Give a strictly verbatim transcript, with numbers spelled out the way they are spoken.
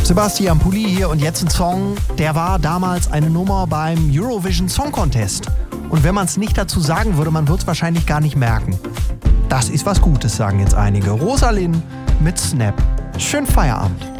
Sebastian Pulli hier und jetzt ein Song, der war damals eine Nummer beim Eurovision Song Contest. Und wenn man es nicht dazu sagen würde, man würde es wahrscheinlich gar nicht merken. Das ist was Gutes, sagen jetzt einige. Rosalind mit Snap. Schönen Feierabend.